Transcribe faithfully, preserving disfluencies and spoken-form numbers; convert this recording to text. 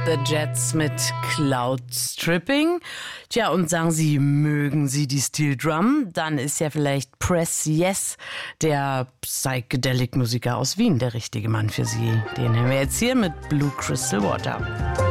The Jets mit Cloud Stripping. Tja, und sagen Sie, mögen Sie die Steel Drum? Dann ist ja vielleicht Press Yes, der Psychedelic-Musiker aus Wien, der richtige Mann für Sie. Den haben wir jetzt hier mit Blue Crystal Water.